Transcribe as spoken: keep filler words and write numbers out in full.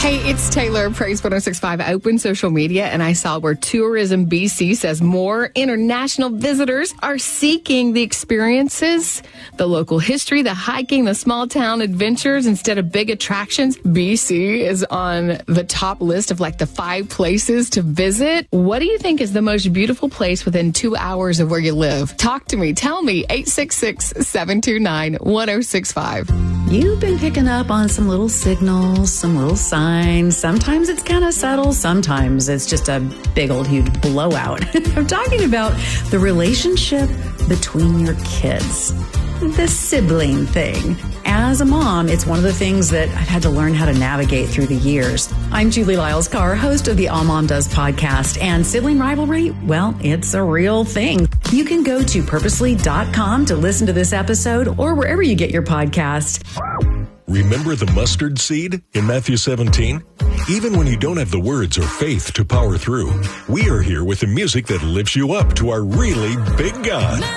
Hey, it's Taylor, Praise one oh six point five. I opened social media and I saw where Tourism B C says more international visitors are seeking the experiences, the local history, the hiking, the small town adventures instead of big attractions. B C is on the top list of like the five places to visit. What do you think is the most beautiful place within two hours of where you live? Talk to me. Tell me. eight six six, seven two nine, one oh six five. You've been picking up on some little signals, some little signs. Sometimes it's kind of subtle. Sometimes it's just a big old huge blowout. I'm talking about the relationship between your kids, the sibling thing. As a mom, it's one of the things that I've had to learn how to navigate through the years. I'm Julie Lyles-Carr, host of the All Mom Does podcast, and sibling rivalry, well, it's a real thing. You can go to purposely dot com to listen to this episode or wherever you get your podcast. Remember the mustard seed in Matthew seventeen? Even when you don't have the words or faith to power through, we are here with the music that lifts you up to our really big God.